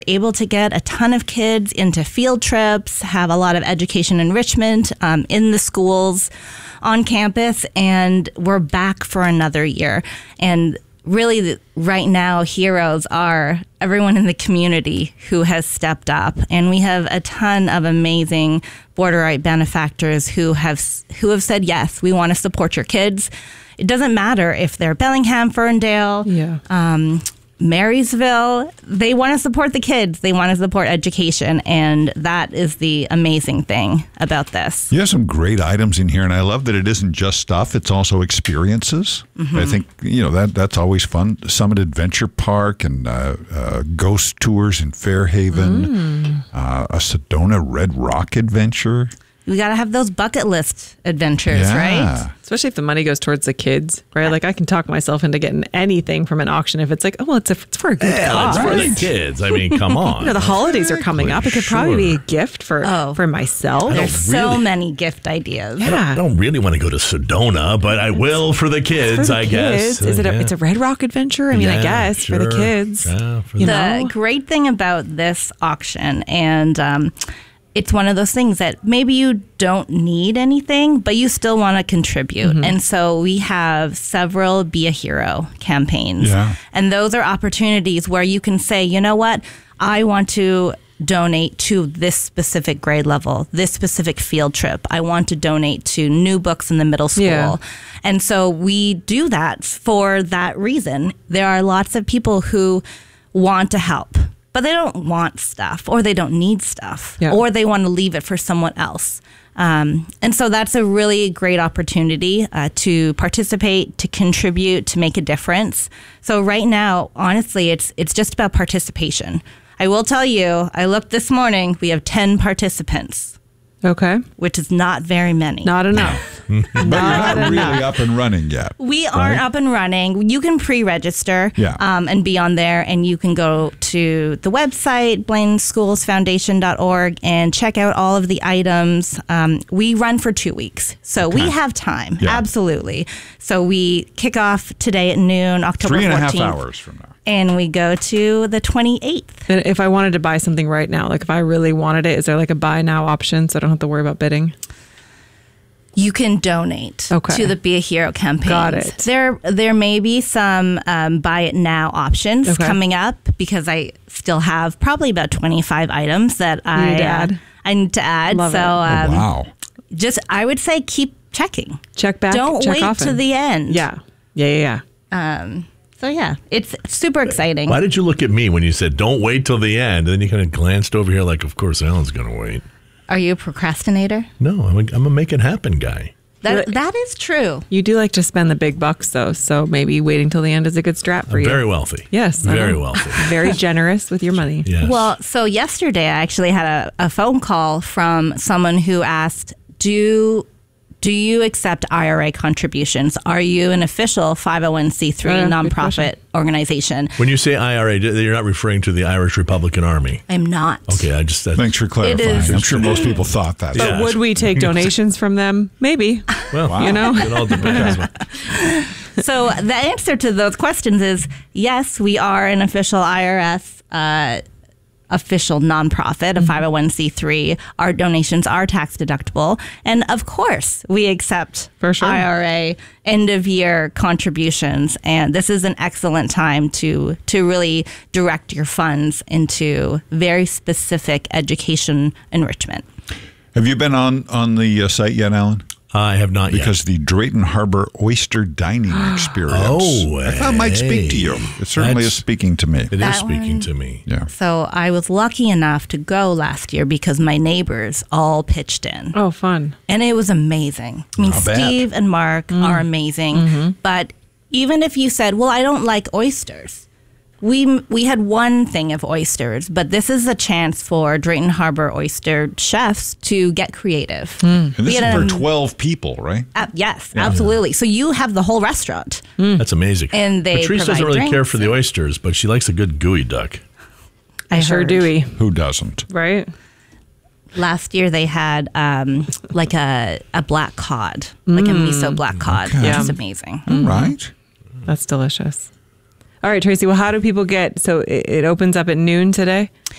able to get a ton of kids into field trips, have a lot of education enrichment in the schools on campus, and we're back for another year. And really, right now, heroes are everyone in the community who has stepped up. And we have a ton of amazing Border Right benefactors who have said, yes, we want to support your kids. It doesn't matter if they're Bellingham, Ferndale, Marysville. They want to support the kids. They want to support education. And that is the amazing thing about this. You have some great items in here, and I love that it isn't just stuff. It's also experiences. Mm-hmm. I think, that's always fun. Summit Adventure Park and ghost tours in Fairhaven, a Sedona Red Rock adventure. We got to have those bucket list adventures, right? Especially if the money goes towards the kids, right? Like I can talk myself into getting anything from an auction if it's like, oh, well, it's for a good cause. It's for the kids. I mean, come on. The holidays are coming up. It could probably be a gift for myself. There's so many gift ideas. Yeah. I don't really want to go to Sedona, but I will for the kids, I guess. Is it it's a Red Rock adventure? I mean, I guess for the kids. Yeah, the great thing about this auction, and it's one of those things that maybe you don't need anything, but you still want to contribute. Mm-hmm. And so we have several Be a Hero campaigns. Yeah. And those are opportunities where you can say, you know what, I want to donate to this specific grade level, this specific field trip. I want to donate to new books in the middle school. Yeah. And so we do that for that reason. There are lots of people who want to help, but they don't want stuff, or they don't need stuff, or they want to leave it for someone else. And so that's a really great opportunity to participate, to contribute, to make a difference. So right now, honestly, it's just about participation. I will tell you, I looked this morning, we have 10 participants. Okay. Which is not very many. Not enough. But you're not really up and running yet. We aren't up and running. You can pre-register and be on there, and you can go to the website, blainschoolsfoundation.org, and check out all of the items. We run for 2 weeks, so we have time. Yeah. Absolutely. So we kick off today at noon, October 14th. 3.5 hours from now. And we go to the 28th. And if I wanted to buy something right now, like if I really wanted it, is there like a buy now option so I don't have to worry about bidding? You can donate to the Be a Hero campaign. Got it. There may be some buy it now options coming up, because I still have probably about 25 items that I need to add. Love so wow. Just, I would say, keep checking. Check back. Don't check wait often. to the end. Yeah. So yeah, it's super exciting. Why did you look at me when you said, don't wait till the end? And then you kind of glanced over here like, of course, Alan's going to wait. Are you a procrastinator? No, I'm a make it happen guy. That is true. You do like to spend the big bucks, though, so maybe waiting till the end is a good strat for you. Very wealthy. Yes. Very wealthy. Very generous with your money. Yes. Well, so yesterday I actually had a phone call from someone who asked, do you accept IRA contributions? Are you an official 501c3 nonprofit organization? When you say IRA, you're not referring to the Irish Republican Army? I'm not. Okay, thanks for clarifying. I'm sure most people thought that. But would we take donations from them? Maybe. Well, it all depends. So the answer to those questions is yes, we are an official IRS official nonprofit, a 501c3. Our donations are tax deductible. And of course, we accept IRA end of year contributions. And this is an excellent time to really direct your funds into very specific education enrichment. Have you been on the site yet, Alan? I have not yet. Because the Drayton Harbor Oyster Dining Experience, I thought might speak to you. It certainly is speaking to me. It is speaking to me. Yeah. So I was lucky enough to go last year because my neighbors all pitched in. Oh, fun. And it was amazing. I mean, Steve and Mark are amazing. Mm-hmm. But even if you said, well, I don't like oysters, we had one thing of oysters, but this is a chance for Drayton Harbor oyster chefs to get creative. And this is for 12 people, right? Yes, absolutely. So you have the whole restaurant. That's amazing. And Patrice doesn't really care for the oysters, but she likes a good gooey duck. I sure do. Who doesn't? Right? Last year they had like a black cod, like a miso black cod, which is amazing. All right. That's delicious. All right, Tracy, well, how do people get, so it opens up at noon today?